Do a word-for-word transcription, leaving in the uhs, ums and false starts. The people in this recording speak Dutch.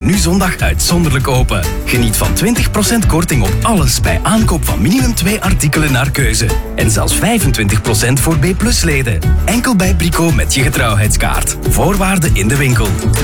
nu zondag uitzonderlijk open. Geniet van twintig procent korting op alles bij aankoop van minimum twee artikelen naar keuze. En zelfs vijfentwintig procent voor B plus leden. Enkel bij Brico met je getrouwheidskaart. Voorwaarden in de winkel.